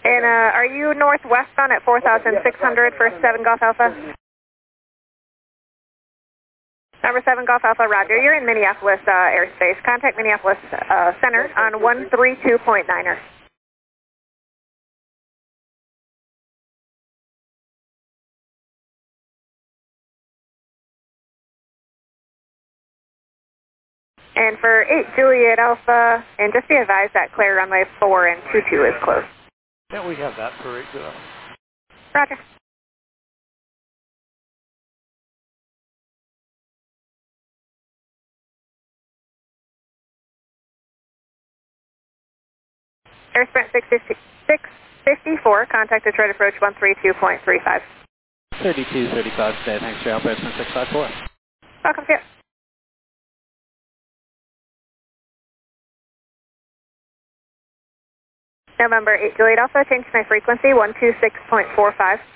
And are you northwestbound at 4,600 for 7 Golf Alpha? Number 7 Golf Alpha, roger. You're in Minneapolis airspace. Contact Minneapolis Center on 132.9er. And for 8 Juliet Alpha, and just be advised that clear runway 4 and 22 is closed. Yeah, we have that for 8 Juliet. Roger. Air Sprint 654, contact Detroit approach 132.35. 3235 today, thanks for your help, Air Sprint 654. Welcome to you. November 8 Juliet Alpha, change my frequency 126.45.